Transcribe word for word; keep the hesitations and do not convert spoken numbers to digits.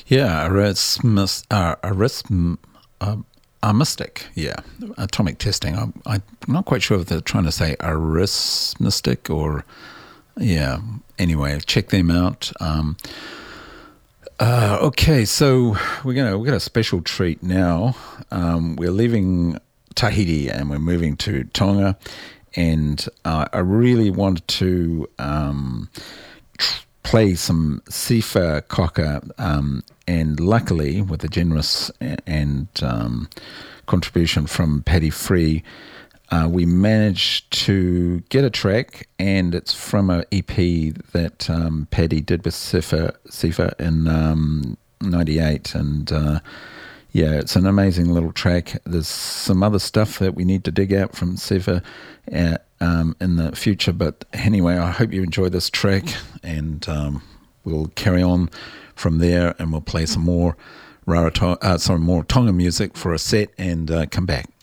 Yeah, Erasmus, uh, Erasm, uh, uh, Mystic, yeah, atomic testing. I'm, I'm not quite sure if they're trying to say arithmetic or, yeah. Anyway, check them out. Um, uh, okay, so we're gonna we got a special treat now. Um, we're leaving Tahiti and we're moving to Tonga, and uh, I really wanted to um, tr- play some Sifa Cocker, um, and luckily, with a generous and um, contribution from Paddy Free, uh, we managed to get a track, and it's from an E P that um, Paddy did with Sifa, Sifa in um, ninety-eight, and uh, yeah, it's an amazing little track. There's some other stuff that we need to dig out from Sifa uh, um, in the future, but anyway, I hope you enjoy this track, and um, we'll carry on from there, and we'll play some more Rarotonga, uh, sorry, more Tonga music for a set, and uh, come back.